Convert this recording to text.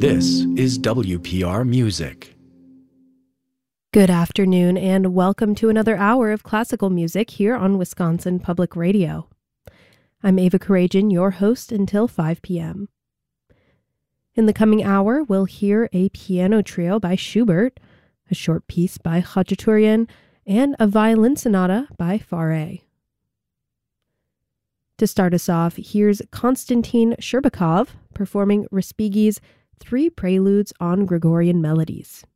This is WPR Music. Good afternoon and welcome to another hour of classical music here on Wisconsin Public Radio. I'm Ava Karajan, your host until 5 p.m. In the coming hour, we'll hear a piano trio by Schubert, a short piece by Khachaturian, and a violin sonata by Fauré. To start us off, here's Konstantin Shcherbakov performing Respighi's Three Preludes on Gregorian Melodies.